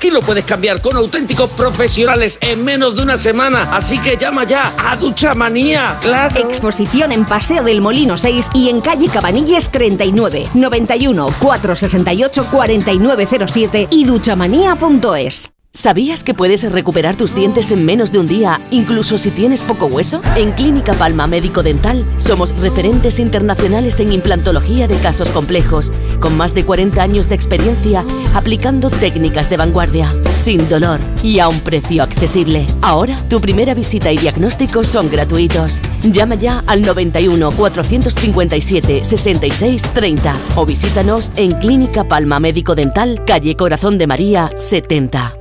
Aquí lo puedes cambiar con auténticos profesionales en menos de una semana. Así que llama ya a Duchamanía. ¡Claro! Exposición en Paseo del Molino 6 y en calle Cabanilles 39, 91 468 4907 y duchamanía.es. ¿Sabías que puedes recuperar tus dientes en menos de un día, incluso si tienes poco hueso? En Clínica Palma Médico Dental somos referentes internacionales en implantología de casos complejos, con más de 40 años de experiencia aplicando técnicas de vanguardia, sin dolor y a un precio accesible. Ahora, tu primera visita y diagnóstico son gratuitos. Llama ya al 91 457 66 30 o visítanos en Clínica Palma Médico Dental, calle Corazón de María 70.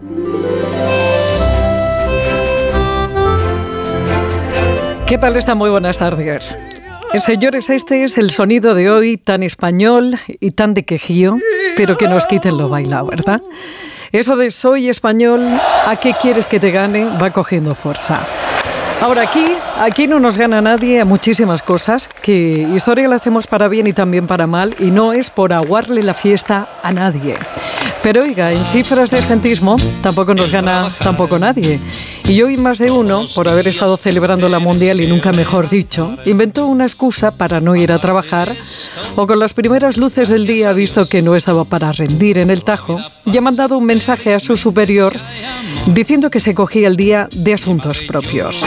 ¿Qué tal están? Muy buenas tardes. Señores, este es el sonido de hoy, tan español y tan de quejío, pero que nos quiten lo bailado, ¿verdad? Eso de soy español, ¿a qué quieres que te gane? Va cogiendo fuerza. Ahora, aquí no nos gana nadie a muchísimas cosas, que historia la hacemos para bien y también para mal, y no es por aguarle la fiesta a nadie. Pero oiga, en cifras de sentismo tampoco nos gana tampoco nadie. Y hoy más de uno, por haber estado celebrando la Mundial y nunca mejor dicho, inventó una excusa para no ir a trabajar, o con las primeras luces del día ha visto que no estaba para rendir en el tajo y ha mandado un mensaje a su superior diciendo que se cogía el día de asuntos propios.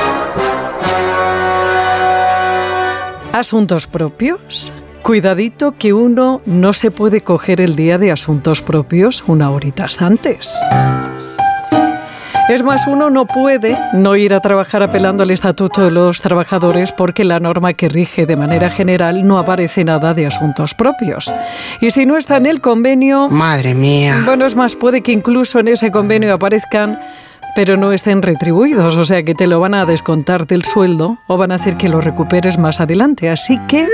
¿Asuntos propios? Cuidadito que uno no se puede coger el día de asuntos propios una horita antes. Es más, uno no puede no ir a trabajar apelando al Estatuto de los Trabajadores porque la norma que rige de manera general no aparece nada de asuntos propios. Y si no está en el convenio... ¡Madre mía! Bueno, es más, puede que incluso en ese convenio aparezcan, pero no estén retribuidos, o sea que te lo van a descontar del sueldo o van a hacer que lo recuperes más adelante. Así que...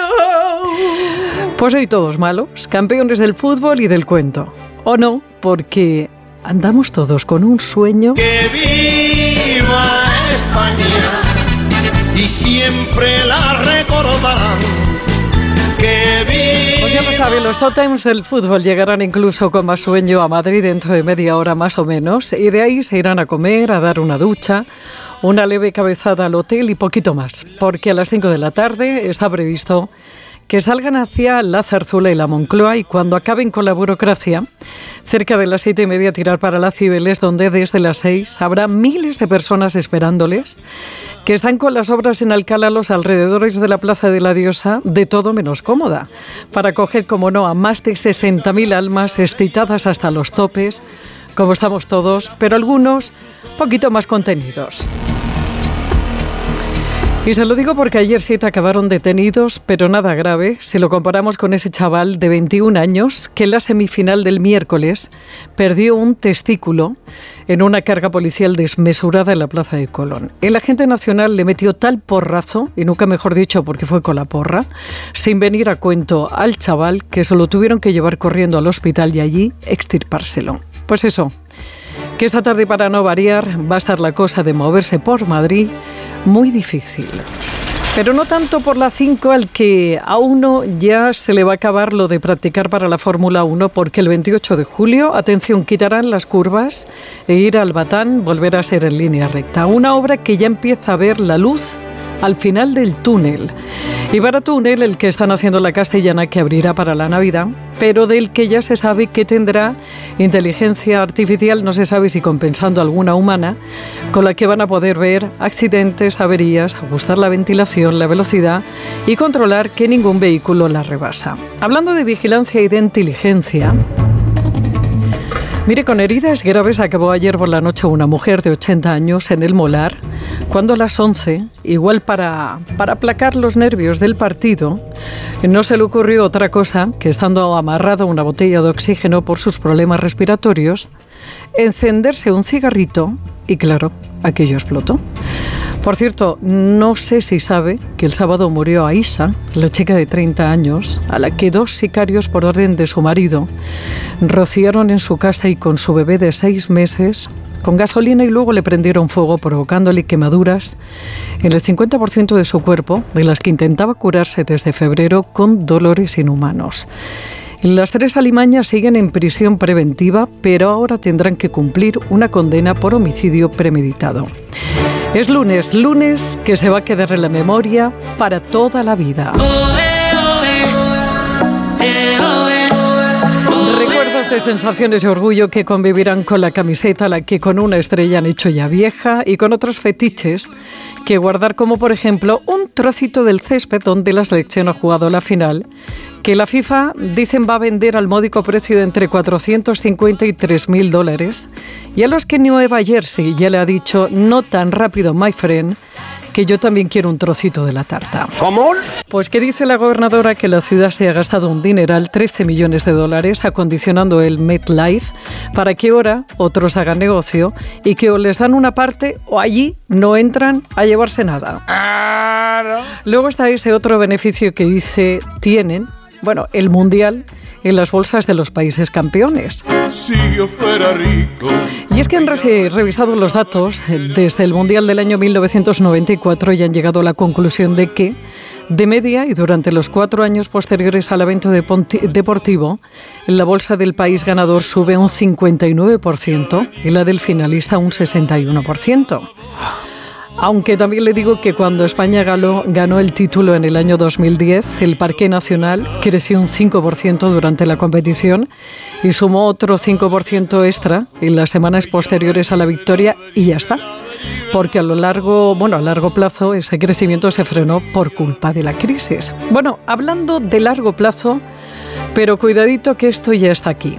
pues hoy todos malos, campeones del fútbol y del cuento. ¿O no? Porque... andamos todos con un sueño. ¡Que viva España! Y siempre la recordarán. ¡Que viva! Pues ya lo saben, los tótems del fútbol llegarán incluso con más sueño a Madrid dentro de media hora más o menos. Y de ahí se irán a comer, a dar una ducha, una leve cabezada al hotel y poquito más. Porque a las 5 de la tarde está previsto que salgan hacia la Zarzuela y la Moncloa y cuando acaben con la burocracia, cerca de las 7:30 tirar para las Cibeles, donde desde las 6 habrá miles de personas esperándoles, que están con las obras en Alcalá a los alrededores de la Plaza de la Diosa, de todo menos cómoda, para acoger, como no, a más de 60.000 almas excitadas hasta los topes, como estamos todos, pero algunos poquito más contenidos. Y se lo digo porque ayer 7 acabaron detenidos, pero nada grave, si lo comparamos con ese chaval de 21 años que en la semifinal del miércoles perdió un testículo en una carga policial desmesurada en la Plaza de Colón. El agente nacional le metió tal porrazo, y nunca mejor dicho porque fue con la porra, sin venir a cuento al chaval, que se lo tuvieron que llevar corriendo al hospital y allí extirpárselo. Pues eso, que esta tarde, para no variar, va a estar la cosa de moverse por Madrid muy difícil. Pero no tanto por la 5, al que a uno ya se le va a acabar lo de practicar para la Fórmula 1, porque el 28 de julio, atención, quitarán las curvas e ir al Batán volverá a ser en línea recta. Una obra que ya empieza a ver la luz al final del túnel. Y para túnel el que están haciendo la Castellana, que abrirá para la Navidad, pero del que ya se sabe que tendrá inteligencia artificial, no se sabe si compensando alguna humana, con la que van a poder ver accidentes, averías, ajustar la ventilación, la velocidad y controlar que ningún vehículo la rebasa. Hablando de vigilancia y de inteligencia, mire, con heridas graves acabó ayer por la noche una mujer de 80 años en el Molar, cuando a las 11, igual para aplacar los nervios del partido, no se le ocurrió otra cosa que, estando amarrada a una botella de oxígeno por sus problemas respiratorios, encenderse un cigarrito y, claro, aquello explotó. Por cierto, no sé si sabe que el sábado murió Aisha, la chica de 30 años, a la que 2 sicarios por orden de su marido rociaron en su casa y con su bebé de 6 meses con gasolina y luego le prendieron fuego, provocándole quemaduras en el 50% de su cuerpo, de las que intentaba curarse desde febrero con dolores inhumanos. Las 3 alimañas siguen en prisión preventiva, pero ahora tendrán que cumplir una condena por homicidio premeditado. Es lunes que se va a quedar en la memoria para toda la vida. Recuerdos de sensaciones y orgullo que convivirán con la camiseta a la que con una estrella han hecho ya vieja y con otros fetiches que guardar, como por ejemplo un trocito del césped donde la selección ha jugado la final, que la FIFA dicen va a vender al módico precio de entre $450 y $3.000, y a los que Nueva Jersey ya le ha dicho no tan rápido, my friend, que yo también quiero un trocito de la tarta. ¿Cómo? Pues que dice la gobernadora que la ciudad se ha gastado un dineral, $13 millones, acondicionando el MetLife para que ahora otros hagan negocio y que o les dan una parte o allí no entran a llevarse nada. Luego está ese otro beneficio que dice tienen, el Mundial en las bolsas de los países campeones. Si yo fuera rico. Y es que han revisado los datos desde el Mundial del año 1994 y han llegado a la conclusión de que, de media y durante los 4 años posteriores al evento deportivo, la bolsa del país ganador sube un 59% y la del finalista un 61%. Aunque también le digo que cuando España ganó el título en el año 2010, el Parque Nacional creció un 5% durante la competición y sumó otro 5% extra en las semanas posteriores a la victoria y ya está. Porque a largo plazo ese crecimiento se frenó por culpa de la crisis. Hablando de largo plazo, pero cuidadito que esto ya está aquí.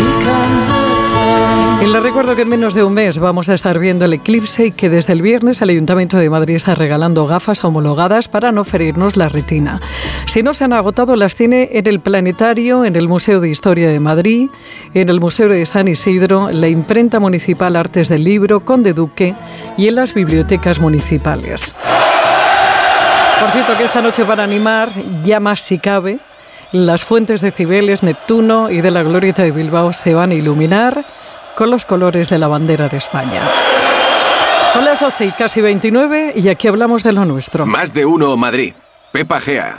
Y les recuerdo que en menos de un mes vamos a estar viendo el eclipse y que desde el viernes el Ayuntamiento de Madrid está regalando gafas homologadas para no ferirnos la retina. Si no se han agotado, las tiene en el Planetario, en el Museo de Historia de Madrid, en el Museo de San Isidro, en la Imprenta Municipal Artes del Libro, Conde Duque y en las bibliotecas municipales. Por cierto, que esta noche para animar, ya más si cabe, las fuentes de Cibeles, Neptuno y de la Glorieta de Bilbao se van a iluminar con los colores de la bandera de España. Son las 12 y casi 29 y aquí hablamos de lo nuestro. Más de uno Madrid. Pepa Gea.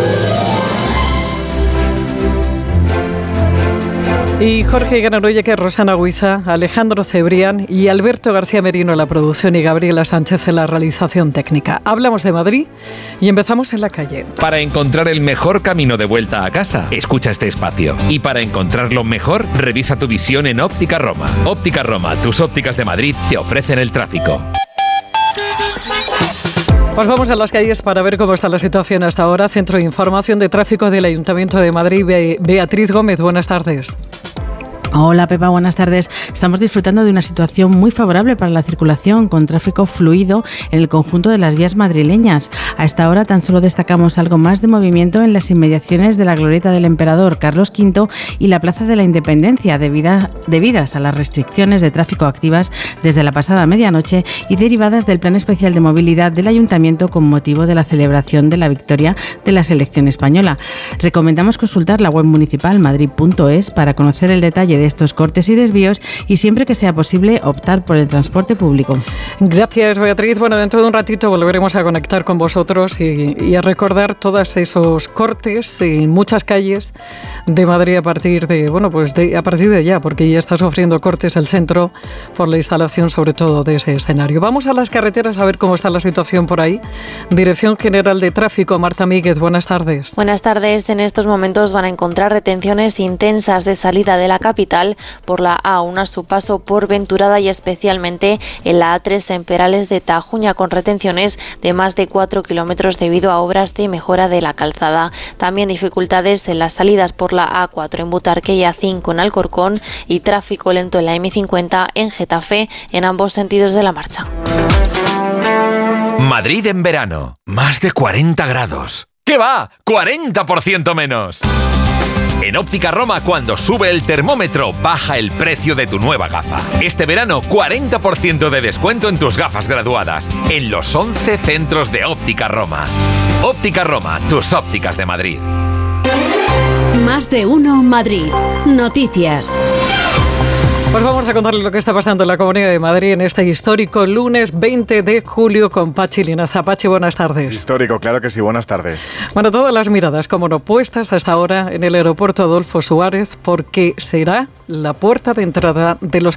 Y Jorge Ganaroya, Rosana Huiza, Alejandro Cebrián y Alberto García Merino en la producción y Gabriela Sánchez en la realización técnica. Hablamos de Madrid y empezamos en la calle. Para encontrar el mejor camino de vuelta a casa, escucha este espacio. Y para encontrarlo mejor, revisa tu visión en Óptica Roma. Óptica Roma, tus ópticas de Madrid te ofrecen el tráfico. Pues vamos a las calles para ver cómo está la situación hasta ahora. Centro de Información de Tráfico del Ayuntamiento de Madrid, Beatriz Gómez, buenas tardes. Hola Pepa, buenas tardes. Estamos disfrutando de una situación muy favorable para la circulación, con tráfico fluido en el conjunto de las vías madrileñas. A esta hora tan solo destacamos algo más de movimiento en las inmediaciones de la Glorieta del Emperador Carlos V y la Plaza de la Independencia, debidas a las restricciones de tráfico activas desde la pasada medianoche y derivadas del Plan Especial de Movilidad del Ayuntamiento con motivo de la celebración de la victoria de la selección española. Recomendamos consultar la web municipal madrid.es para conocer el detalle de estos cortes y desvíos y siempre que sea posible optar por el transporte público. Gracias, Beatriz. Dentro de un ratito volveremos a conectar con vosotros y a recordar todos esos cortes en muchas calles de Madrid a partir de ya, porque ya está sufriendo cortes el centro por la instalación sobre todo de ese escenario. Vamos a las carreteras a ver cómo está la situación por ahí. Dirección General de Tráfico, Marta Míguez, buenas tardes. Buenas tardes. En estos momentos van a encontrar retenciones intensas de salida de la capital por la A1 a su paso por Venturada y especialmente en la A3 en Perales de Tajuña, con retenciones de más de 4 kilómetros debido a obras de mejora de la calzada. También dificultades en las salidas por la A4 en Butarque y A5 en Alcorcón y tráfico lento en la M50 en Getafe en ambos sentidos de la marcha. Madrid en verano. Más de 40 grados. ¿Qué va? ¡40% menos! En Óptica Roma, cuando sube el termómetro, baja el precio de tu nueva gafa. Este verano, 40% de descuento en tus gafas graduadas, en los 11 centros de Óptica Roma. Óptica Roma, tus ópticas de Madrid. Más de uno Madrid. Noticias. Pues vamos a contarle lo que está pasando en la Comunidad de Madrid en este histórico lunes 20 de julio con Pachi Linaza. Pachi, buenas tardes. Histórico, claro que sí, buenas tardes. Bueno, todas las miradas, como no, puestas hasta ahora en el aeropuerto Adolfo Suárez, porque será la puerta de entrada de los